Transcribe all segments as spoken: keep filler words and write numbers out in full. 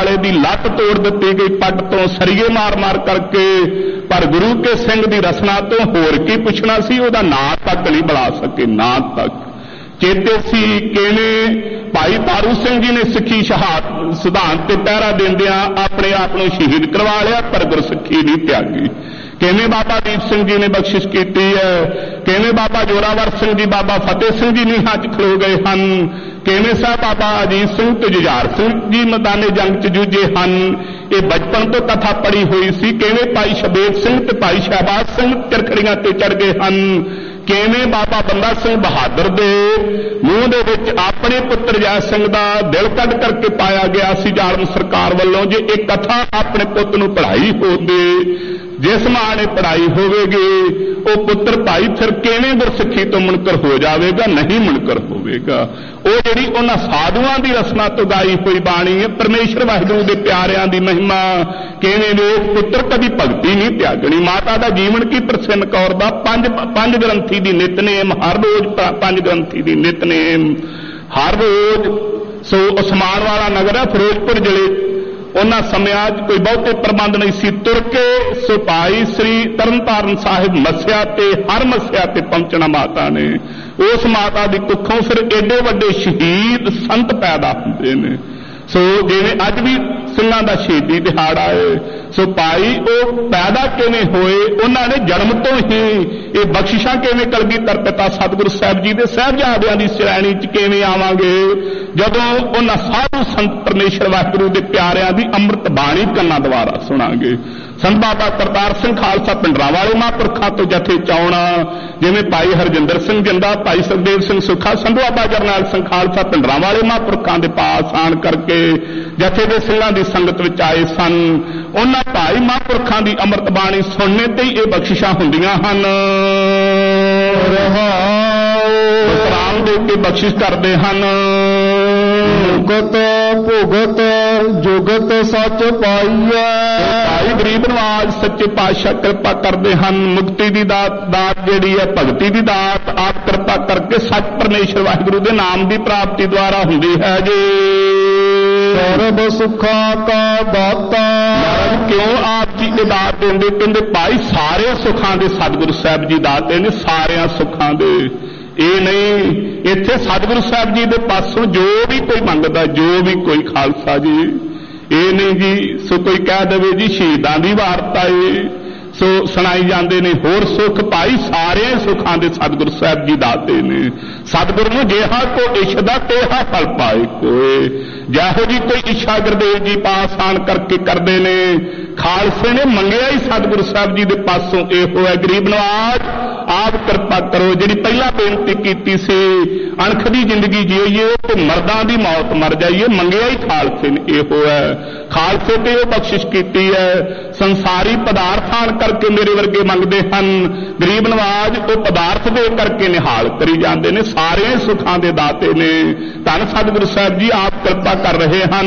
वाले दी लत तोड़ दी गई पट तो सरीए मार मार करके। पर गुरु के सिंह दी रसना तो होर की पुछना सी, उहदा नां तक नहीं बुला सके, नां तक चेते सी। किवें भाई तारू सिंह जी ने सिੱਖੀ शहादत सिद्धांत ते पहरा देंदियां अपने आप को शहीद करवा लिया, पर गुरसिੱਖੀ नहीं त्यागी। किवें बाबा दीप सिंह जी ने बख्शिश की है, किवें बाबा जोरावर सिंह जी बाबा फतेह सिंह जी नीहां च खलो गए हैं, किवें साहब बाबा अजीत सिंह ते जुझार सिंह जी मैदाने जंग च जूझे हैं। ये बचपन तो कथा पढ़ी हुई सी। किवें भाई शबेद सिंह ते भाई शहबाज सिंह तिरखड़ियां ते चढ़ गए हैं, किवें बाबा बंदा सिंह बहादुर दे मूँह दे विच अपने पुत्र जय सिंह दा दिल कढ़ करके पाया गया सी जालम सरकार वालों। जे एक कथा अपने पुत नूं पढ़ाई होंदी, जिस मां ने पढ़ाई होवेगी, वो पुत्र भाई फिर किवें गुरसिੱਖੀ तो मुनकर हो जाएगा, नहीं मुनकर होवेगा। वो जिहड़ी उन्हां साधुआं दी रसना तो गाई हुई बाणी है, परमेश्वर वाहिगुरू दे प्यारिआं दी महिमा किवें वेख पुत्र कदी भगती नहीं त्यागणी। माता दा जीवन की प्रसन्न कौर दा पंज पंज ग्रंथी दी नितनेम, हर रोज पंज ग्रंथी दी नितनेम हर रोज। सो उस्मान वाला नगर है फिरोजपुर जिले, उन्हां समयां कोई बहुते प्रबंध नहीं सी, तुर के सिपाही श्री तरनताਰਨ साहिब मस्या ते हर मस्या ते पहुंचना माता ने। उस माता की कुखों फिर एडे वड्डे शहीद संत पैदा होंदे ने। सो जिवें अज भी ਸਿੰਘਾਂ ਦਾ शहीदी दिहाड़ा है, सो भाई वो पैदा किवें होए, उन्होंने जन्म तो ही ये बख्शिशां किवें कलगीधर पिता सतगुरु साहब जी के साहिबजादियां की श्रेणी च किवें आवांगे, जदों उन्हां साधु संत परमेश्वर वाहिगुरू के प्यारिआं की अमृत बाणी कन्नां द्वारा सुणांगे। संत बाबा करतार सिंह खालसा पिंडरांवाले महापुरखां तो जथे चाउणा, जिवें भाई हरजिंदर सिंह जिंदा, भाई सुखदेव सिंह सुखा, संधू बाबा जरनैल सिंह खालसा पिंडरांवाले महापुरखां दे पास आण करके जथे दे सिंघां दी संगत विच आए सन। उन्हां भाई महापुरखां दी अमृत बाणी सुणने ते ही ये बख्शिशां हुंदियां हन। सलाम दे के बख्शिश करदे हन। भुगत भुगत जुगत सच पाईए। भाई गरीब नवाज सच्चे पातशाह कृपा करते हैं, मुक्ति की दात दात जिहड़ी है भगती की दात आप कृपा करके सच परमेश्वर वाहिगुरू के नाम की प्राप्ति द्वारा हुंदी है जी। सर्व सुखा का दाता। क्यों आप जी के दात देंदे, कहंदे भाई सारे सुखां दे सतगुरु साहब जी दाते ने, सारियां सुखां दे। ये नहीं इत्थे सतगुरु साहब जी के पासों जो भी कोई मंगदा, जो भी कोई खालसा जी, ये नहीं जी सो कोई कह दे जी शहीदां दी वारता है, सो सुनाई जाते ने। होर सुख भाई सारे सुखां दे सतगुरु साहब जी दाते ने। सतगुरु नूं जेहा को इच्छदा तेहा फल पाए कोई, जहो जी कोई इच्छा गुरदेव जी पास आण करके करते ने। खालसे ने मंगिया ही सतगुरु साहब जी के पासों एहो है, गरीब नवाज आप कृपा करो। जिहड़ी पहला बेनती कीती सी अणख दी जिंदगी जीईए ते मर्दां दी मौत मर जाइए, मंगिया ही खालसे ने एहो है। खालसे ते वो बख्शिश कीती है, संसारी पदार्थ आण करके मेरे वर्गे मंगते हैं, गरीब नवाज वो पदार्थ दे करके निहाल करी जाते हैं। सारे सुखां दे दाते ने। धन सतगुरु साहब जी आप कृपा कर रहे हैं।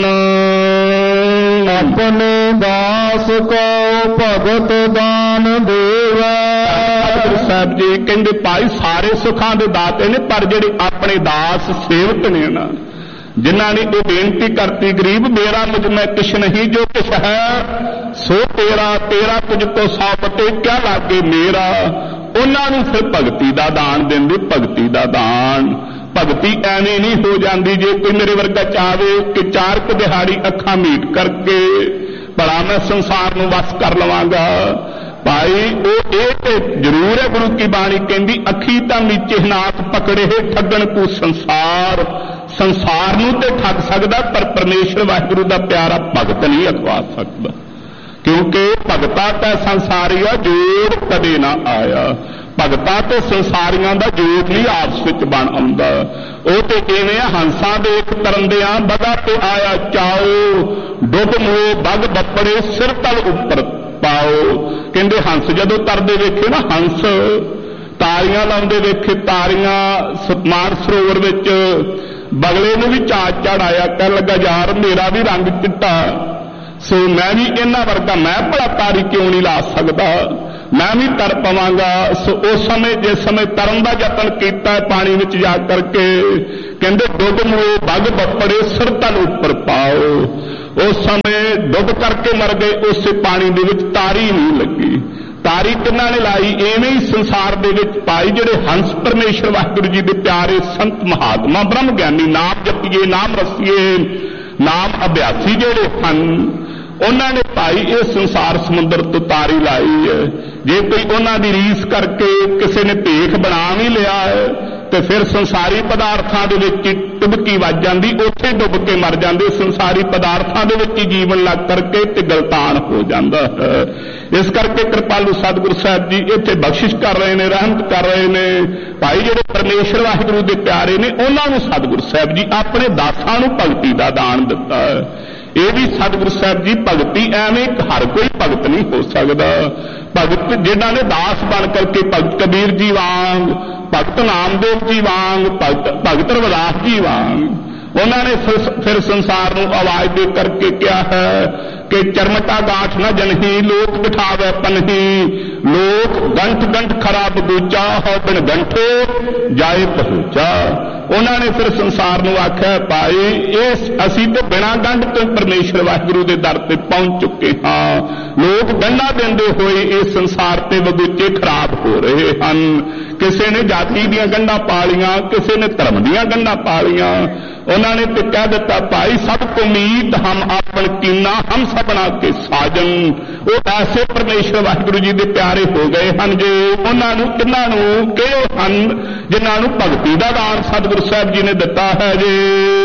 अपने दास को भगत दान देवा। सतगुरु साहब जी कहते भाई सारे सुखां दे दाते ने, पर जिहड़े अपने दास सेवक ने ना, जिन्होंने वो बेनती करती गरीब मेरा मुझ में कुछ नहीं, जो कुछ है सो तेरा, तेरा तुझको सौ बटे क्या लागे मेरा। उन्होंने फिर भगती का दान देंदे, भगती का दान। भगती एवें नहीं हो जाती, जे कोई मेरे वर्गा चाहे कि चार क दिहाड़ी अखां मीट करके भला मैं संसार नूं वस कर लवांगा, भाई वो ये जरूर है। गुरु की बाणी कहती अखी तां नीचे नाथ पकड़े ठगण को संसार। संसार नूं ते ठग सकदा, पर परमेश्वर वाहिगुरू दा प्यारा भगत नहीं अखवा सकदा, क्योंकि भगता ते संसारिया जोड़ कदे ना आया। भगता ते संसारियां दा जोड़ नहीं आपस विच बन आउंदा। वो ते इवें हंसां देख तरंदियां बगा ते आया चाओ, डुब मोह बग बपड़े सिर तल उपर पाओ। कहंदे हंस जदों तरदे वेखे ना, हंस तारियां लाउंदे वेखे, तारियां मान सरोवर विच बगले नूं भी चाच चढ़ आया, कह लगा यार मेरा भी रंग चिट्टा, सो मैं भी इन्हां वर्गा, मैं भला तारी क्यों नहीं ला सकदा, मैं भी तर पवांगा। सो उस समय जिस समय तरन का यतन किया पानी में जा करके, कहते डुब मोह बग बपड़े सिर तल उपर पाओ। उस समय ਡੁੱਬ ਕਰਕੇ ਮਰ ਗਏ, ਉਸੇ ਪਾਣੀ ਦੇ ਵਿੱਚ ਤਾਰੀ ਨਹੀਂ ਲੱਗੀ। ਤਾਰੀ ਕਿਹਨਾਂ ਨੇ ਲਾਈ? ਐਵੇਂ ਹੀ ਸੰਸਾਰ ਦੇ ਵਿੱਚ ਭਾਈ ਜਿਹੜੇ ਹੰਸ ਪਰਮੇਸ਼ਰ ਵਾਹਿਗੁਰੂ ਜੀ ਦੇ ਪਿਆਰੇ ਸੰਤ ਮਹਾਤਮਾ ਬ੍ਰਹਮ ਗਿਆਨੀ, ਨਾਮ ਜਪੀਏ ਨਾਮ ਰਸੀਏ ਨਾਮ ਅਭਿਆਸੀ ਜਿਹੜੇ ਹਨ, ਉਹਨਾਂ ਨੇ ਭਾਈ ਇਹ ਸੰਸਾਰ ਸਮੁੰਦਰ ਤੋਂ ਤਾਰੀ ਲਾਈ ਹੈ। ਜੇ ਕੋਈ ਉਹਨਾਂ ਦੀ ਰੀਸ ਕਰਕੇ ਕਿਸੇ ਨੇ ਭੇਖ ਬਣਾ ਵੀ ਲਿਆ ਹੈ ਤੇ ਫਿਰ ਸੰਸਾਰੀ ਪਦਾਰਥਾਂ ਦੇ ਵਿੱਚ ਹੀ ਡੁਬਕੀ ਵੱਜ ਜਾਂਦੀ, ਉੱਥੇ ਡੁੱਬ ਕੇ ਮਰ ਜਾਂਦੇ, ਸੰਸਾਰੀ ਪਦਾਰਥਾਂ ਦੇ ਵਿੱਚ ਹੀ ਜੀਵਨ ਲੱਗ ਕਰਕੇ ਤੇ ਗਲਤਾਨ ਹੋ ਜਾਂਦਾ ਹੈ। ਇਸ ਕਰਕੇ ਕਿਰਪਾਲੂ ਸਤਿਗੁਰੂ ਸਾਹਿਬ ਜੀ ਇੱਥੇ ਬਖਸ਼ਿਸ਼ ਕਰ ਰਹੇ ਨੇ, ਰਹਿਮਤ ਕਰ ਰਹੇ ਨੇ। ਭਾਈ ਜਿਹੜੇ ਪਰਮੇਸ਼ਰ ਵਾਹਿਗੁਰੂ ਦੇ ਪਿਆਰੇ ਨੇ, ਉਹਨਾਂ ਨੂੰ ਸਤਿਗੁਰੂ ਸਾਹਿਬ ਜੀ ਆਪਣੇ ਦਾਸਾਂ ਨੂੰ ਭਗਤੀ ਦਾ ਦਾਨ ਦਿੱਤਾ ਹੈ। ਇਹ ਵੀ ਸਤਿਗੁਰੂ ਸਾਹਿਬ ਜੀ ਭਗਤੀ ਐਵੇਂ ਹਰ ਕੋਈ ਭਗਤ ਨਹੀਂ ਹੋ ਸਕਦਾ। ਭਗਤ ਜਿਨ੍ਹਾਂ ਨੇ ਦਾਸ ਬਣ ਕਰਕੇ ਭਗਤ ਕਬੀਰ ਜੀ ਵਾਂਗ, ਭਗਤ ਨਾਮਦੇਵ ਜੀ ਵਾਂਗ, ਭਗਤ ਭਗਤ ਰਵਿਦਾਸ ਜੀ ਵਾਂਗ, ਉਹਨਾਂ ਨੇ ਫਿਰ ਸੰਸਾਰ ਨੂੰ ਆਵਾਜ਼ ਦੇ ਕਰਕੇ ਕਿਹਾ ਹੈ ਕਿ ਚਰਮਟਾ ਗਾਂਠ ਨਾ ਜਨਹੀ ਲੋਕ ਬਿਠਾਵੇ ਪਨਹੀ, ਲੋਕ ਗੰਠ ਗੰਠ ਖਰਾ ਬਗੂਚਾ ਹੋ ਬਿਨ ਗੰਠੇ ਜਾਏ ਪਹੁੰਚਾ। ਉਹਨਾਂ ਨੇ ਫਿਰ ਸੰਸਾਰ ਨੂੰ ਆਖਿਆ ਭਾਈ ਇਸ ਅਸੀਂ ਤੇ ਬਿਨਾਂ ਗੰਢ ਤੋਂ ਪਰਮੇਸ਼ਰ ਵਾਹਿਗੁਰੂ ਦੇ ਦਰ ਤੇ ਪਹੁੰਚ ਚੁੱਕੇ ਹਾਂ। ਲੋਕ ਗੰਢਾਂ ਦਿੰਦੇ ਹੋਏ ਇਸ ਸੰਸਾਰ ਤੇ ਬਗੂਚੇ ਖਰਾਬ ਹੋ ਰਹੇ ਹਨ। ਕਿਸੇ ਨੇ ਜਾਤੀ ਦੀਆਂ ਗੰਢਾਂ ਪਾ ਲੀਆਂ, ਕਿਸੇ ਨੇ ਧਰਮ ਦੀਆਂ ਗੰਢਾਂ ਪਾ ਲੀਆਂ। ਉਹਨਾਂ ਨੇ ਤੇ ਕਹਿ ਦਿੱਤਾ ਭਾਈ ਸਭ ਕੋ ਉਮੀਦ ਹਮ ਆਪਨ ਕੀਨਾ ਹਮ ਸਭਨਾ ਕੇ ਸਾਜਨ। ਉਹ ਐਸੇ ਪਰਮੇਸ਼ਰ ਵਾਹਿਗੁਰੂ ਜੀ ਦੇ ਪਿਆਰੇ ਹੋ ਗਏ ਹਨ ਜੇ ਉਹਨਾਂ ਨੂੰ ਕਿਹਨਾਂ ਨੂੰ ਕਿਹੜੇ ਹਨ ਜਿਨ੍ਹਾਂ ਨੂੰ ਭਗਤੀ ਦਾ ਦਾਨ ਸਤਿਗੁਰੂ ਸਾਹਿਬ ਜੀ ਨੇ ਦਿੱਤਾ ਹੈ ਜੀ।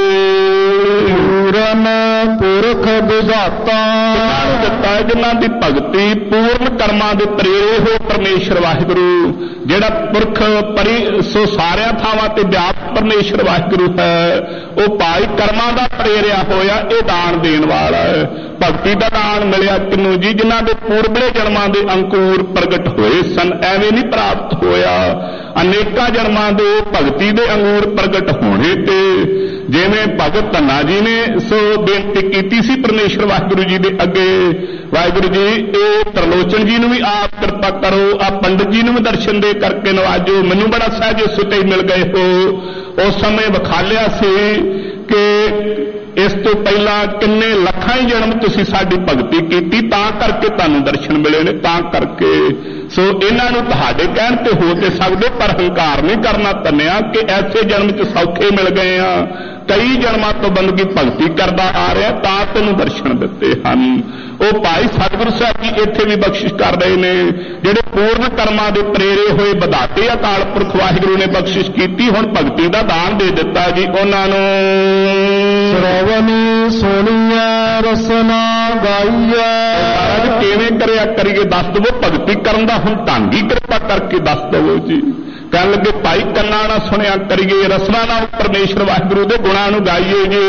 ਪੂਰਨ ਪੁਰਖ ਵਿਧਾਤਾ ਦਿੱਤਾ ਹੈ ਜਿਨ੍ਹਾਂ ਦੀ ਭਗਤੀ ਪੂਰਨ ਕਰਮਾਂ ਦੇ ਪ੍ਰੇਰੇ ਹੋ ਪਰਮੇਸ਼ਰ ਵਾਹਿਗੁਰੂ ਜਿਹੜਾ ਪੁਰਖ ਪਰੀ ਸੋ ਸਾਰਿਆਂ ਥਾਵਾਂ ਤੇ ਵਿਆਪਕ ਪਰਮੇਸ਼ਰ ਵਾਹਿਗੁਰੂ ਹੈ। ਉਹ ਭਾਈ ਕਰਮਾਂ ਦਾ ਪ੍ਰੇਰਿਆ ਹੋਇਆ ਇਹ ਦਾਨ ਦੇਣ ਵਾਲਾ ਹੈ। ਭਗਤੀ ਦਾ ਦਾਨ ਮਿਲਿਆ ਕਿਨੂੰ ਜੀ? ਜਿਨ੍ਹਾਂ ਦੇ ਪੂਰਬਲੇ ਜਨਮਾਂ ਦੇ ਅੰਕੁਰ ਪ੍ਰਗਟ ਹੋਏ ਸਨ, ਐਵੇਂ ਨਹੀਂ ਪ੍ਰਾਪਤ ਹੋਇਆ। ਅਨੇਕਾਂ ਜਨਮਾਂ ਦੇ ਭਗਤੀ ਦੇ ਅੰਗੂਰ ਪ੍ਰਗਟ ਹੋਣੇ ਤੇ ਜਿਵੇਂ ਭਗਤ ਧੰਨਾ ਜੀ ਨੇ ਸੋ ਬੇਨਤੀ ਕੀਤੀ ਸੀ ਪਰਮੇਸ਼ਰ ਵਾਹਿਗੁਰੂ ਜੀ ਦੇ ਅੱਗੇ, ਵਾਹਿਗੁਰੂ ਜੀ ਇਹ ਤਰਲੋਚਨ ਜੀ ਨੂੰ ਵੀ ਆਪ ਕਿਰਪਾ ਕਰੋ, ਆ ਪੰਡਤ ਜੀ ਨੂੰ ਵੀ ਦਰਸ਼ਨ ਦੇ ਕਰਕੇ ਨਵਾਜੋ, ਮੈਨੂੰ ਬੜਾ ਸਹਿਜੇ ਸੁਤੇ ਮਿਲ ਗਏ ਹੋ। ਉਸ ਸਮੇਂ ਵਿਖਾਲਿਆ ਸੀ ਕਿ ਇਸ ਤੋਂ ਪਹਿਲਾਂ ਕਿੰਨੇ ਲੱਖਾਂ ਹੀ ਜਨਮ ਤੁਸੀਂ ਸਾਡੀ ਭਗਤੀ ਕੀਤੀ, ਤਾਂ ਕਰਕੇ ਤੁਹਾਨੂੰ ਦਰਸ਼ਨ ਮਿਲੇ ਨੇ, ਤਾਂ ਕਰਕੇ। ਸੋ ਇਹਨਾਂ ਨੂੰ ਤੁਹਾਡੇ ਕਹਿਣ ਤੇ ਹੋ ਤੇ ਸਕਦੇ, ਪਰ ਹੰਕਾਰ ਨਹੀਂ ਕਰਨਾ ਧੰਨਿਆ ਕਿ ਐਸੇ ਜਨਮ 'ਚ ਸੌਖੇ ਮਿਲ ਗਏ ਆ। ਕਈ ਜਨਮਾਂ ਤੋਂ ਬੰਦਗੀ ਭਗਤੀ ਕਰਦਾ ਆ ਰਿਹਾ ਤਾਂ ਤੈਨੂੰ ਦਰਸ਼ਨ ਦਿੱਤੇ ਹਨ। ਉਹ ਭਾਈ ਸਤਿਗੁਰੂ ਸਾਹਿਬ ਜੀ ਇੱਥੇ ਵੀ ਬਖਸ਼ਿਸ਼ ਕਰ ਰਹੇ ਨੇ। ਜਿਹੜੇ ਪੂਰਨ ਕਰਮਾਂ ਦੇ ਪ੍ਰੇਰੇ ਹੋਏ ਵਿਧਾਤੇ ਅਕਾਲ ਪੁਰਖ ਵਾਹਿਗੁਰੂ ਨੇ ਬਖਸ਼ਿਸ਼ ਕੀਤੀ, ਹੁਣ ਭਗਤੀ ਦਾ ਦਾਨ ਦੇ ਦਿੱਤਾ ਜੀ ਉਹਨਾਂ ਨੂੰ। ਸ਼੍ਰਵਣੀ ਸੁਣੀਐ ਰਸਨਾ ਗਾਈਐ। ਅੱਜ ਕਿਵੇਂ ਕਰਿਆ ਕਰੀਏ ਦੱਸ ਦਵੋ, ਭਗਤੀ ਕਰਨ ਦਾ ਹੁਣ ਢੰਗ ਹੀ ਕਿਰਪਾ ਕਰਕੇ ਦੱਸ ਦਵੋ ਜੀ। ਕਹਿਣ ਲੱਗੇ ਭਾਈ ਕੰਨਾਂ ਨਾਲ ਸੁਣਿਆ ਕਰੀਏ, ਰਸਨਾ ਨਾਲ ਪਰਮੇਸ਼ਰ ਵਾਹਿਗੁਰੂ ਦੇ ਗੁਣਾਂ ਨੂੰ ਗਾਈਏ ਜੀ।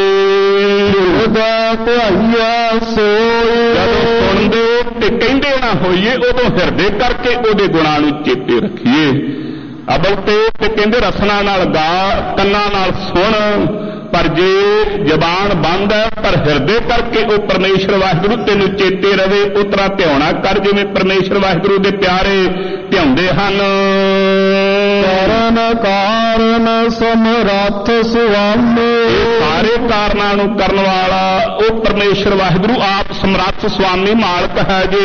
ਉਹਦਾ ਭਾਈਆ ਸੋਏ ਜਦੋਂ ਸੁਣਦੇ ਤੇ ਕਹਿੰਦੇ ਨਾ ਹੋਈਏ, ਉਦੋਂ ਹਿਰਦੇ ਕਰਕੇ ਉਹਦੇ ਗੁਣਾਂ ਨੂੰ ਚੇਤੇ ਰੱਖੀਏ। ਅਬਲ ਤੇ ਤੇ ਕਹਿੰਦੇ ਰਸਨਾ ਨਾਲ ਗਾ, ਕੰਨਾਂ ਨਾਲ ਸੁਣ, ਪਰ ਜੇ ਜ਼ਬਾਨ ਬੰਦ ਹੈ ਪਰ ਹਿਰਦੇ ਕਰਕੇ ਉਹ ਪਰਮੇਸ਼ਰ ਵਾਹਿਗੁਰੂ ਤੈਨੂੰ ਚੇਤੇ ਰਵੇ, ਉਤਰਾ ਧਿਆਉਣਾ ਕਰ ਜਿਵੇਂ ਪਰਮੇਸ਼ਰ ਵਾਹਿਗੁਰੂ ਦੇ ਪਿਆਰੇ ਧਿਆਉਂਦੇ ਹਨ। ਕਾਰਨ ਕਾਰਨ ਸਮਰੱਥ ਸੁਆਮੀ। ਸਾਰੇ ਕਾਰਨਾਂ ਨੂੰ ਕਰਨ ਵਾਲਾ ਉਹ ਪਰਮੇਸ਼ਰ ਵਾਹਿਗੁਰੂ ਆਪ ਸਮਰੱਥ ਸੁਆਮੀ ਮਾਲਕ ਹੈ ਜੀ।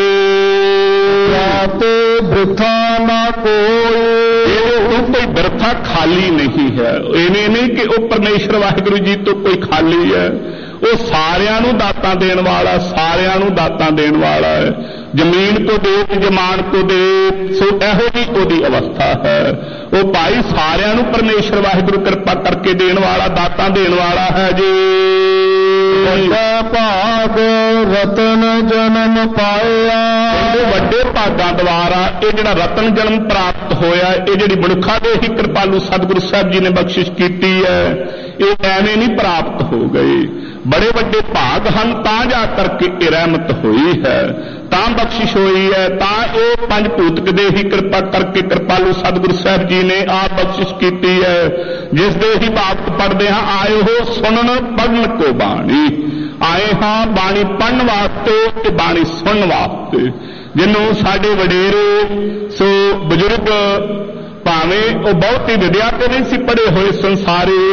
ਤੇ ਬਿਰਥਾ ਨਾ ਕੋਈ, ਉਹ ਕੋਈ ਬਿਰਥਾ ਖਾਲੀ ਨਹੀਂ ਹੈ। ਐਵੇਂ ਨਹੀਂ ਕਿ ਉਹ ਪਰਮੇਸ਼ਰ ਵਾਹਿਗੁਰੂ ਜੀ ਤੋਂ ਕੋਈ ਖਾਲੀ ਹੈ। ਉਹ ਸਾਰਿਆਂ ਨੂੰ ਦਾਤਾਂ ਦੇਣ ਵਾਲਾ, ਸਾਰਿਆਂ ਨੂੰ ਦਾਤਾਂ ਦੇਣ ਵਾਲਾ ਹੈ। ਜ਼ਮੀਨ ਕੋ ਦੇ ਤੇ ਜਮਾਨ ਕੋ ਦੇ, ਸੋ ਇਹੋ ਜਿਹੀ ਉਹਦੀ ਅਵਸਥਾ ਹੈ। ਉਹ ਭਾਈ ਸਾਰਿਆਂ ਨੂੰ ਪਰਮੇਸ਼ਰ ਵਾਹਿਗੁਰੂ ਕਿਰਪਾ ਕਰਕੇ ਦੇਣ ਵਾਲਾ, ਦਾਤਾਂ ਦੇਣ ਵਾਲਾ ਹੈ ਜੀ। ਵੱਡਾ ਭਾਗ ਰਤਨ ਜਨਮ ਪਾਇਆ। ਵੱਡੇ ਭਾਗਾਂ ਦੁਆਰਾ ਇਹ ਜਿਹੜਾ ਰਤਨ ਜਨਮ ਪ੍ਰਾਪਤ ਹੋਇਆ, ਇਹ ਜਿਹੜੀ ਮਨੁੱਖਾਂ ਦੇ ਹੀ ਕਿਰਪਾਲੂ ਸਤਿਗੁਰੂ ਸਾਹਿਬ ਜੀ ਨੇ ਬਖਸ਼ਿਸ਼ ਕੀਤੀ ਹੈ, ਇਹ ਐਵੇਂ ਨਹੀਂ ਪ੍ਰਾਪਤ ਹੋ ਗਈ। ਬੜੇ ਵੱਡੇ ਭਾਗ ਹਨ ਤਾਂ ਜਾ ਕਰਕੇ ਇਹ ਰਹਿਮਤ ਹੋਈ ਹੈ, ਤਾਂ ਬਖਸ਼ਿਸ਼ ਹੋਈ ਹੈ, ਤਾਂ ਇਹ ਪੰਜ ਭੂਤਕ ਦੇ ਹੀ ਕਿਰਪਾ ਕਰਕੇ ਕਿਰਪਾਲੂ ਸਤਿਗੁਰੂ ਸਾਹਿਬ ਜੀ ਨੇ ਆਪ ਬਖਸ਼ਿਸ਼ ਕੀਤੀ ਹੈ। ਜਿਸ ਦੇ ਹੀ ਬਾਤ ਪੜ੍ਹਦੇ ਹਾਂ, ਆਏ ਹੋ ਸੁਣਨ ਪੜ੍ਹਨ ਕੋ ਬਾਣੀ। ਆਏ ਹਾਂ ਬਾਣੀ ਪੜ੍ਹਨ ਵਾਸਤੇ ਤੇ ਬਾਣੀ ਸੁਣਨ ਵਾਸਤੇ। ਜਿਹਨੂੰ ਸਾਡੇ ਵਡੇਰੇ ਸੋ ਬਜ਼ੁਰਗ ਭਾਵੇਂ ਉਹ ਬਹੁਤੀ ਵਿਦਿਆ ਤੇ ਨਹੀਂ ਸੀ ਪੜ੍ਹੇ ਹੋਏ ਸੰਸਾਰੇ,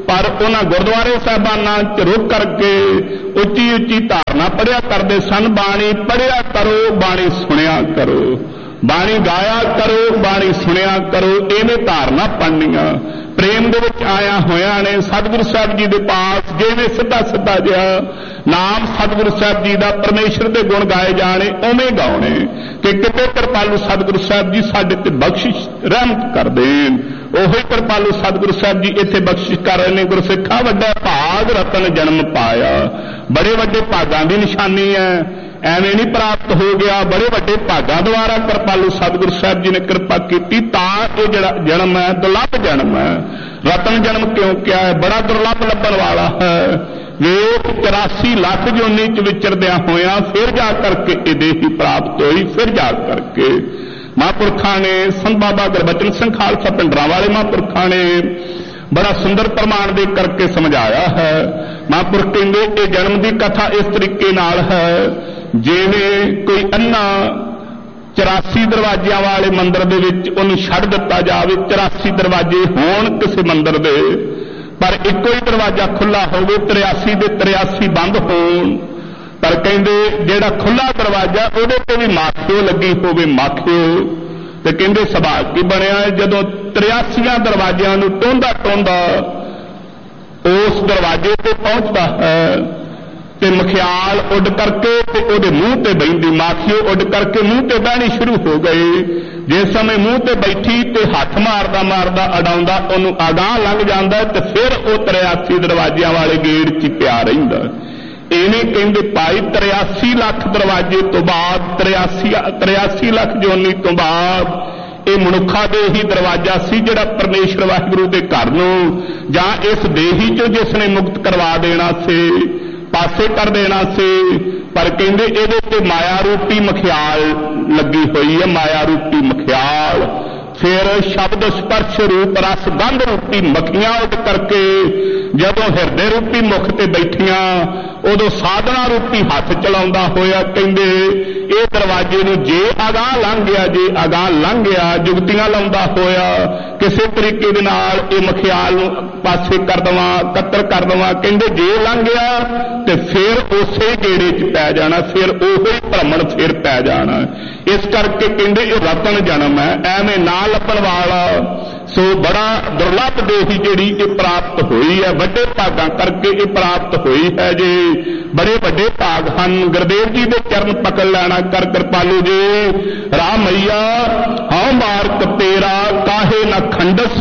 ਪਰ ਉਹਨਾਂ ਗੁਰਦੁਆਰੇ ਸਾਹਿਬਾਨਾਂ 'ਚ ਰੁਕ ਕਰਕੇ ਉੱਚੀ ਉੱਚੀ ਧਾਰਨਾ ਪੜ੍ਹਿਆ ਕਰਦੇ ਸਨ, ਬਾਣੀ ਪੜ੍ਹਿਆ ਕਰੋ, ਬਾਣੀ ਸੁਣਿਆ ਕਰੋ, ਬਾਣੀ ਗਾਇਆ ਕਰੋ, ਬਾਣੀ ਸੁਣਿਆ ਕਰੋ, ਇਹਨੇ ਧਾਰਨਾ ਪੜ੍ਹਨੀਆਂ। ਪ੍ਰੇਮ ਦੇ ਵਿੱਚ ਆਇਆ ਹੋਇਆਂ ਨੇ ਸਤਿਗੁਰੂ ਸਾਹਿਬ ਜੀ ਦੇ ਪਾਸ ਜਿਵੇਂ ਸਿੱਧਾ ਸਿੱਧਾ ਜਿਹਾ ਨਾਮ ਸਤਿਗੁਰੂ ਸਾਹਿਬ ਜੀ ਦਾ, ਪਰਮੇਸ਼ਰ ਦੇ ਗੁਣ ਗਾਏ ਜਾਣੇ, ਉਵੇਂ ਗਾਉਣੇ ਕਿ ਕਿਤੇ ਕਿਰਪਾਲੂ ਸਤਿਗੁਰੂ ਸਾਹਿਬ ਜੀ ਸਾਡੇ ਤੇ ਬਖਸ਼ਿਸ਼ ਰਹਿਮਤ ਕਰ ਦੇਣ। ਉਹੀ ਕਿਰਪਾਲੂ ਸਤਿਗੁਰੂ ਸਾਹਿਬ ਜੀ ਇੱਥੇ ਬਖਸ਼ਿਸ਼ ਕਰ ਰਹੇ ਨੇ। ਗੁਰਸਿੱਖਾ ਵੱਡਾ ਭਾਗ ਰਤਨ ਜਨਮ ਪਾਇਆ, ਬੜੇ ਵੱਡੇ ਭਾਗਾਂ ਦੀ ਨਿਸ਼ਾਨੀ ਹੈ, ਐਵੇਂ ਨਹੀਂ ਪ੍ਰਾਪਤ ਹੋ ਗਿਆ। ਬੜੇ ਵੱਡੇ ਭਾਗਾਂ ਦੁਆਰਾ ਕਿਰਪਾਲੂ ਸਤਿਗੁਰੂ ਸਾਹਿਬ ਜੀ ਨੇ ਕਿਰਪਾ ਕੀਤੀ ਤਾਂ ਇਹ ਜਿਹੜਾ ਜਨਮ ਹੈ ਦੁਰਲੱਭ ਜਨਮ ਹੈ। ਰਤਨ ਜਨਮ ਕਿਉਂ ਕਿਹਾ ਹੈ? ਬੜਾ ਦੁਰਲੱਭ ਲੱਭਣ ਵਾਲਾ ਹੈ। ਵੇਖ ਚੁਰਾਸੀ ਲੱਖ ਜੋਨੀ ਚ ਵਿਚਰਦਿਆਂ ਹੋਇਆਂ ਫਿਰ ਜਾ ਕਰਕੇ ਇਹ ਦੇਹੀ ਪ੍ਰਾਪਤ ਹੋਈ। ਫਿਰ ਜਾ ਕਰਕੇ ਮਹਾਂਪੁਰਖਾਂ ਨੇ ਸੰਤ ਬਾਬਾ ਗੁਰਬਚਨ ਸਿੰਘ ਖਾਲਸਾ ਪਿੰਡਰਾਂ ਵਾਲੇ ਮਹਾਂਪੁਰਖਾਂ ਨੇ ਬੜਾ ਸੁੰਦਰ ਪ੍ਰਮਾਣ ਦੇ ਕਰਕੇ ਸਮਝਾਇਆ ਹੈ। ਮਹਾਂਪੁਰਖ ਕਹਿੰਦੇ ਇਹ ਜਨਮ ਦੀ ਕਥਾ ਇਸ ਤਰੀਕੇ ਨਾਲ ਹੈ ਜਿਵੇਂ ਕੋਈ ਅੰਨਾ ਚੁਰਾਸੀ ਦਰਵਾਜ਼ਿਆਂ ਵਾਲੇ ਮੰਦਰ ਦੇ ਵਿੱਚ ਉਹਨੂੰ ਛੱਡ ਦਿੱਤਾ ਜਾਵੇ। ਚੁਰਾਸੀ ਦਰਵਾਜ਼ੇ ਹੋਣ ਕਿਸੇ ਮੰਦਰ ਦੇ, ਪਰ ਇੱਕੋ ਹੀ ਦਰਵਾਜ਼ਾ ਖੁੱਲਾ ਹੋਵੇ, ਤਰਿਆਸੀ ਦੇ ਤਰਿਆਸੀ ਬੰਦ ਹੋਣ। ਪਰ ਕਹਿੰਦੇ ਜਿਹੜਾ ਖੁੱਲਾ ਦਰਵਾਜ਼ਾ ਉਹਦੇ ਤੇ ਵੀ ਮਾਖਿਓ ਲੱਗੀ ਹੋਵੇ, ਮਾਖਿਓ। ਤੇ ਕਹਿੰਦੇ ਸੁਭਾਅ ਕੀ ਬਣਿਆ ਜਦੋਂ ਤਰਿਆਸੀਆਂ ਦਰਵਾਜ਼ਿਆਂ ਨੂੰ ਟੋਂਦਾ ਟੋਂਦਾ ਉਸ ਦਰਵਾਜ਼ੇ ਤੇ ਪਹੁੰਚਦਾ ਹੈ ਤੇ ਮਖਿਆਲ ਉੱਡ ਕਰਕੇ ਤੇ ਉਹਦੇ ਮੂੰਹ ਤੇ ਬੈਠੀ, ਮਾਖਿਓ ਉੱਡ ਕਰਕੇ ਮੂੰਹ ਤੇ ਬਹਿਣੀ ਸ਼ੁਰੂ ਹੋ ਗਈ। ਜਿਸ ਸਮੇਂ ਮੂੰਹ ਤੇ ਬੈਠੀ ਤੇ ਹੱਥ ਮਾਰਦਾ ਮਾਰਦਾ ਅਡਾਉਂਦਾ ਉਹਨੂੰ ਅਗਾਂਹ ਲੰਘ ਜਾਂਦਾ ਤੇ ਫਿਰ ਉਹ ਤਰਿਆਸੀ ਦਰਵਾਜ਼ਿਆਂ ਵਾਲੇ ਗੇੜ 'ਚ ਪਿਆ ਰਹਿੰਦਾ। ਇਵੇਂ ਕਹਿੰਦੇ ਭਾਈ ਤਰਿਆਸੀ ਲੱਖ ਦਰਵਾਜ਼ੇ ਤੋਂ ਬਾਅਦ, ਤਰਿਆਸੀ ਤਰਿਆਸੀ ਲੱਖ ਜੋਨੀ ਤੋਂ ਬਾਅਦ ਇਹ ਮਨੁੱਖਾ ਦੇ ਹੀ ਦਰਵਾਜ਼ਾ ਸੀ ਜਿਹੜਾ ਪਰਮੇਸ਼ਰ ਵਾਹਿਗੁਰੂ ਦੇ ਘਰ ਨੂੰ ਜਾਂ ਇਸ ਦੇਹੀ 'ਚੋਂ ਜਿਸ ਨੇ ਮੁਕਤ ਕਰਵਾ ਦੇਣਾ ਸੀ, ਪਾਸੇ ਕਰ ਦੇਣਾ ਸੀ। ਪਰ ਕਹਿੰਦੇ ਇਹਦੇ ਤੇ ਮਾਇਆ ਰੂਪੀ ਮਖਿਆਲ ਲੱਗੀ ਹੋਈ ਹੈ, ਮਾਇਆ ਰੂਪੀ ਮਖਿਆਲ। ਫਿਰ ਸ਼ਬਦ ਸਪਰਸ਼ ਰੂਪ ਰਸ ਗੰਧ ਰੂਪੀ ਮੱਖੀਆਂ ਉੱਡ ਕਰਕੇ ਜਦੋਂ ਹਿਰਦੇ ਰੂਪੀ ਮੁਖ ਤੇ ਬੈਠੀਆਂ ਉਦੋਂ ਸਾਧਨਾ ਰੂਪੀ ਹੱਥ ਚਲਾਉਂਦਾ ਹੋਇਆ ਕਹਿੰਦੇ ਇਹ ਦਰਵਾਜ਼ੇ ਨੂੰ ਜੇ ਅਗਾਂਹ ਲੰਘ ਗਿਆ, ਜੇ ਅਗਾਂਹ ਲੰਘ ਗਿਆ, ਜੁਗਤੀਆਂ ਲਾਉਂਦਾ ਹੋਇਆ ਕਿਸੇ ਤਰੀਕੇ ਦੇ ਨਾਲ ਇਹ ਮਖਿਆਲ ਨੂੰ ਪਾਸੇ ਕਰ ਦੇਵਾਂ, ਕਤਰ ਕਰ ਦੇਵਾਂ। ਕਹਿੰਦੇ ਜੇ ਲੰਘ ਗਿਆ ਤੇ ਫਿਰ ਉਸੇ ਗੇੜੇ 'ਚ ਪੈ ਜਾਣਾ, ਫਿਰ ਉਹੀ ਭ੍ਰਮਣ ਫਿਰ ਪੈ ਜਾਣਾ। ਇਸ ਕਰਕੇ ਕਹਿੰਦੇ ਇਹ ਰਤਨ ਜਨਮ ਹੈ, ਐਵੇਂ ਨਾ ਲੱਭਣ ਵਾਲਾ। ਸੋ ਬੜਾ ਦੁਰਲੱਭ ਦੇਹੀ ਜਿਹੜੀ ਇਹ ਪ੍ਰਾਪਤ ਹੋਈ ਹੈ, ਵੱਡੇ ਭਾਗਾਂ ਕਰਕੇ ਇਹ ਪ੍ਰਾਪਤ ਹੋਈ ਹੈ ਜੀ। ਬੜੇ ਵੱਡੇ ਭਾਗ ਹਨ। ਗੁਰਦੇਵ ਜੀ ਦੇ ਚਰਨ ਪਕੜ ਲੈਣਾ ਕਰ ਕਿਰਪਾਲੂ ਜੀ। ਰਾਮ ਮਈਆ ਹਉ ਮਾਰਕ ਤੇਰਾ ਕਾਹੇ ਨਾ ਖੰਡਸ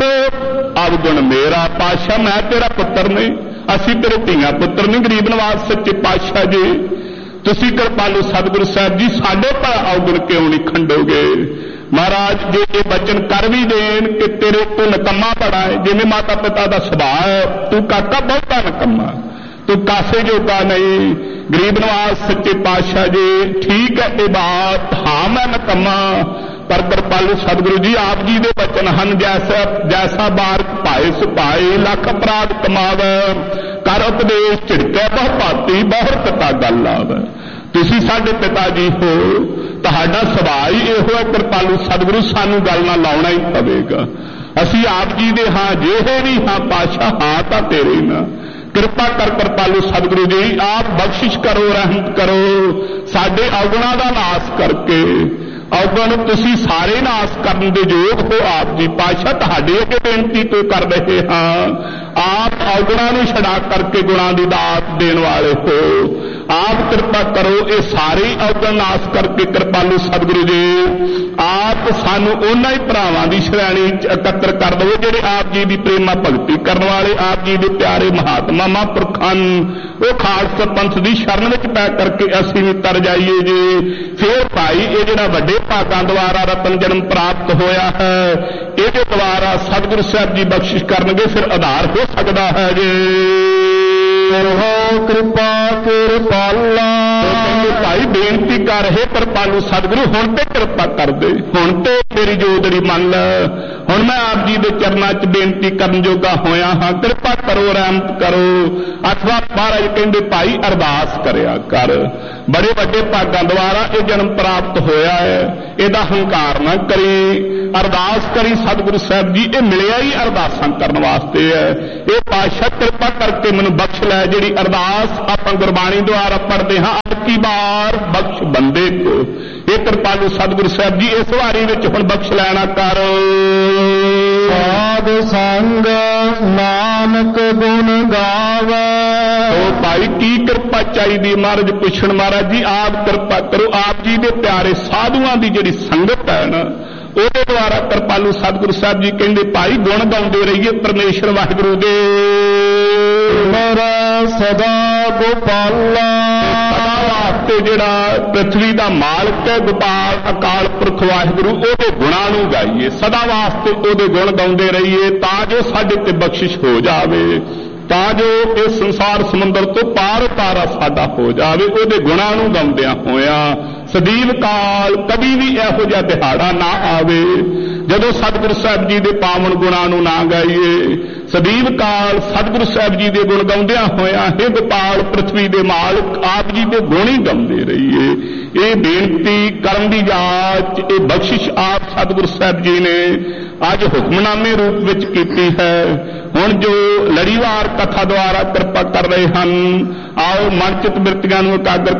ਅਵਗੁਣ ਮੇਰਾ। ਪਾਤਸ਼ਾਹ ਮੈਂ ਤੇਰਾ ਪੁੱਤਰ ਨਹੀਂ, ਅਸੀਂ ਤੇਰੇ ਧੀਆਂ ਪੁੱਤਰ ਨਹੀਂ। ਗਰੀਬ ਨਵਾਜ਼ ਸੱਚੇ ਪਾਤਸ਼ਾਹ ਜੀ ਤੁਸੀਂ ਕਿਰਪਾਲੂ ਸਤਿਗੁਰੂ ਸਾਹਿਬ ਜੀ ਸਾਡੇ ਪਰ ਅਵਗੁਣ ਕਿਉਂ ਨਹੀਂ ਖੰਡੋਗੇ? ਮਹਾਰਾਜ ਜੇ ਇਹ ਬਚਨ ਕਰ ਵੀ ਦੇਣ ਕਿ ਤੇਰੇ ਤੋਂ ਨਕੰਮਾ ਬੜਾ ਹੈ, ਜਿਵੇਂ ਮਾਤਾ ਪਿਤਾ ਦਾ ਸੁਭਾਅ ਹੈ, ਤੂੰ ਕਾਕਾ ਬਹੁਤਾ ਨਕੰਮਾ, ਤੂੰ ਕਾਸੇ ਜੋਗਾ ਨਹੀਂ। ਗਰੀਬ ਨਵਾਜ਼ ਸੱਚੇ ਪਾਤਸ਼ਾਹ ਜੀ ਠੀਕ ਹੈ ਇਹ ਬਾਤ, ਹਾਂ ਮੈਂ ਨਕੰਮਾ, ਪਰ ਕਿਰਪਾਲੂ ਸਤਿਗੁਰੂ ਜੀ ਆਪ ਜੀ ਦੇ ਬਚਨ ਹਨ ਜੈਸਾ ਜੈਸਾ ਬਾਰਕ ਭਾਏ ਸੁਭਾਏ ਲੱਖ ਅਪਰਾਧ ਕਮਾਵੇ, ਕਰ ਉਪਦੇਸ਼ ਝਿੜਕੈ ਬਹੁ ਭਾਤੀ ਬਹੁਰ ਪਿਤਾ ਗੱਲ ਆਵੇ। ਤੁਸੀਂ ਸਾਡੇ ਪਿਤਾ ਜੀ ਹੋ, ਤੁਹਾਡਾ ਸੁਭਾਅ ਹੀ ਇਹੋ ਹੈ ਕਿਰਪਾਲੂ ਸਤਿਗੁਰੂ, ਸਾਨੂੰ ਗੱਲ ਨਾਲ ਲਾਉਣਾ ਹੀ ਪਵੇਗਾ। ਅਸੀਂ ਆਪ ਜੀ ਦੇ ਹਾਂ, ਜਿਹੇ ਵੀ ਹਾਂ ਪਾਤਸ਼ਾਹ, ਹਾਂ ਤਾਂ ਤੇਰੇ ਨਾ। ਕਿਰਪਾ ਕਰ ਕਿਰਪਾਲੂ ਸਤਿਗੁਰੂ ਜੀ ਆਪ ਬਖਸ਼ਿਸ਼ ਕਰੋ, ਰਹਿਮਤ ਕਰੋ ਸਾਡੇ ਔਗੁਣਾਂ ਦਾ ਨਾਸ ਕਰਕੇ। ਔਗੁਣ ਤੁਸੀਂ ਸਾਰੇ ਨਾਸ ਕਰਨ ਦੇ ਯੋਗ ਹੋ ਆਪ ਜੀ ਪਾਤਸ਼ਾਹ, ਤੁਹਾਡੇ ਅੱਗੇ ਬੇਨਤੀ ਤੋਂ ਕਰ ਰਹੇ ਹਾਂ। ਆਪ ਔਗੁਣਾਂ ਨੂੰ ਛਡਾ ਕਰਕੇ ਗੁਣਾਂ ਦੀ ਦਾਤ ਦੇਣ ਵਾਲੇ ਹੋ। ਆਪ ਕਿਰਪਾ ਕਰੋ ਇਹ ਸਾਰੇ ਔਗੁਣ ਨਾਸ ਕਰਕੇ ਕਿਰਪਾਲੂ ਸਤਿਗੁਰੂ ਜੀ ਆਪ ਸਾਨੂੰ ਉਹਨਾਂ ਹੀ ਭਰਾਵਾਂ ਦੀ ਸ਼੍ਰੇਣੀ 'ਚ ਇਕੱਤਰ ਕਰ ਦਿਓ ਜਿਹੜੇ ਆਪ ਜੀ ਦੀ ਪ੍ਰੇਮਾ ਭਗਤੀ ਕਰਨ ਵਾਲੇ, ਆਪ ਜੀ ਦੇ ਪਿਆਰੇ ਮਹਾਤਮਾ ਮਹਾਂਪੁਰਖਾਂ ਉਹ ਖਾਲਸਾ ਪੰਥ ਦੀ ਸ਼ਰਨ ਵਿੱਚ ਪੈ ਕਰਕੇ ਅਸੀਂ ਵੀ ਤਰ ਜਾਈਏ ਜੀ। ਫਿਰ ਭਾਈ ਇਹ ਜਿਹੜਾ ਵੱਡੇ ਭਾਗਾਂ ਦੁਆਰਾ ਰਤਨ ਜਨਮ ਪ੍ਰਾਪਤ ਹੋਇਆ ਹੈ, ਇਹਦੇ ਦੁਆਰਾ ਸਤਿਗੁਰੂ ਸਾਹਿਬ ਜੀ ਬਖਸ਼ਿਸ਼ ਕਰਨਗੇ, ਫਿਰ ਆਧਾਰ ਹੋ ਸਕਦਾ ਹੈ ਜੀ। ਕਰੋ ਕਿਰਪਾ ਕਿਰਪਾਲਾ। ਭਾਈ ਬੇਨਤੀ ਕਰ ਰਹੇ ਕਿਰਪਾਲੂ ਸਤਿਗੁਰੂ ਹੁਣ ਤੇ ਕਿਰਪਾ ਕਰ ਦੇ, ਹੁਣ ਤੇ ਮੇਰੀ ਜੋਦੜੀ ਮੰਨ ਲੈ। ਹੁਣ ਮੈਂ ਆਪ ਜੀ ਦੇ ਚਰਨਾਂ 'ਚ ਬੇਨਤੀ ਕਰਨ ਜੋਗਾ ਹੋਇਆ ਹਾਂ, ਕਿਰਪਾ ਕਰੋ, ਰਹਿਮਤ ਕਰੋ। ਅਥਵਾ ਮਹਾਰਾਜ ਕਹਿੰਦੇ ਭਾਈ ਅਰਦਾਸ ਕਰਿਆ ਕਰ, ਬੜੇ ਵੱਡੇ ਭਾਗਾਂ ਦੁਆਰਾ ਇਹ ਜਨਮ ਪ੍ਰਾਪਤ ਹੋਇਆ ਹੈ, ਇਹਦਾ ਹੰਕਾਰ ਨਾ ਕਰੀ, ਅਰਦਾਸ ਕਰੀ ਸਤਿਗੁਰੂ ਸਾਹਿਬ ਜੀ, ਇਹ ਮਿਲਿਆ ਹੀ ਅਰਦਾਸਾਂ ਕਰਨ ਵਾਸਤੇ ਹੈ। ਇਹ ਪਾਤਸ਼ਾਹ ਕਿਰਪਾ ਕਰਕੇ ਮੈਨੂੰ ਬਖਸ਼ ਲੈ। ਜਿਹੜੀ ਅਰਦਾਸ ਆਪਾਂ ਗੁਰਬਾਣੀ ਦੁਆਰਾ ਪੜ੍ਹਦੇ ਹਾਂ, ਅਬ ਕੀ ਬਾਰ ਬਖਸ਼ ਬੰਦੇ ਕੋ, ਇਹ ਕਿਰਪਾਲੂ ਸਤਿਗੁਰੂ ਸਾਹਿਬ ਜੀ ਇਸ ਵਾਰੀ ਵਿੱਚ ਹੁਣ ਬਖਸ਼ ਲੈਣਾ ਕਰ। ਸਾਧ ਸੰਗ ਨਾਨਕ ਗੁਣ ਗਾਵੇ। ਉਹ ਭਾਈ ਕੀ ਕਿਰਪਾ ਚਾਹੀਦੀ? ਮਹਾਰਾਜ ਪੁੱਛਣ, ਮਹਾਰਾਜ ਜੀ ਆਪ ਕਿਰਪਾ ਕਰੋ। ਆਪ ਜੀ ਦੇ ਪਿਆਰੇ ਸਾਧੂਆਂ ਦੀ ਜਿਹੜੀ ਸੰਗਤ ਹੈ ਨਾ, ਉਹਦੇ ਦੁਆਰਾ ਕਿਰਪਾਲੂ ਸਤਿਗੁਰੂ ਸਾਹਿਬ ਜੀ ਕਹਿੰਦੇ ਭਾਈ ਗੁਣ ਗਾਉਂਦੇ ਰਹੀਏ ਪਰਮੇਸ਼ਰ ਵਾਹਿਗੁਰੂ ਦੇ। ਮੇਰਾ ਸਦਾ ਗੋਪਾਲਾ, ਸਦਾ ਵਾਸਤੇ ਜਿਹੜਾ ਪ੍ਰਿਥਵੀ ਦਾ ਮਾਲਕ ਹੈ ਗੋਪਾਲ ਅਕਾਲ ਪੁਰਖ ਵਾਹਿਗੁਰੂ, ਉਹਦੇ ਗੁਣਾਂ ਨੂੰ ਗਾਈਏ, ਸਦਾ ਵਾਸਤੇ ਉਹਦੇ ਗੁਣ ਗਾਉਂਦੇ ਰਹੀਏ, ਤਾਂ ਜੋ ਸਾਡੇ ਤੇ ਬਖਸ਼ਿਸ਼ ਹੋ ਜਾਵੇ, ਤਾਂ ਜੋ ਇਸ ਸੰਸਾਰ ਸਮੁੰਦਰ ਤੋਂ ਪਾਰ ਉਤਾਰਾ ਸਾਡਾ ਹੋ ਜਾਵੇ। ਉਹਦੇ ਗੁਣਾਂ ਨੂੰ ਗਾਉਂਦਿਆਂ ਹੋਇਆਂ ਸਦੀਵ ਕਾਲ ਕਦੀ ਵੀ ਇਹੋ ਜਿਹਾ ਦਿਹਾੜਾ ਨਾ ਆਵੇ ਜਦੋਂ ਸਤਿਗੁਰੂ ਸਾਹਿਬ ਜੀ ਦੇ ਪਾਵਨ ਗੁਣਾਂ ਨੂੰ ਨਾ ਗਾਈਏ। ਸਦੀਵ ਕਾਲ ਸਤਿਗੁਰੂ ਸਾਹਿਬ ਜੀ ਦੇ ਗੁਣ ਗਾਉਂਦਿਆਂ ਹੋਇਆਂ ਹੇ ਗੋਪਾਲ ਪ੍ਰਿਥਵੀ ਦੇ ਮਾਲਕ ਆਪ ਜੀ ਦੇ ਗੁਣ ਹੀ ਗਾਉਂਦੇ ਰਹੀਏ। ਇਹ ਬੇਨਤੀ ਕਰਨ ਦੀ ਜਾਚ, ਇਹ ਬਖਸ਼ਿਸ਼ ਆਪ ਸਤਿਗੁਰੂ ਸਾਹਿਬ ਜੀ ਨੇ ਅੱਜ ਹੁਕਮਨਾਮੇ ਰੂਪ ਵਿੱਚ ਕੀਤੀ ਹੈ। ਹੁਣ ਜੋ ਲੜੀਵਾਰ ਕਥਾ ਦੁਆਰਾ ਕਿਰਪਾ ਕਰ ਰਹੇ ਹਨ, ਆਓ ਮਨਚਿਤ ਬਿਰਤੀਆਂ ਨੂੰ ਇਕਾਗਰ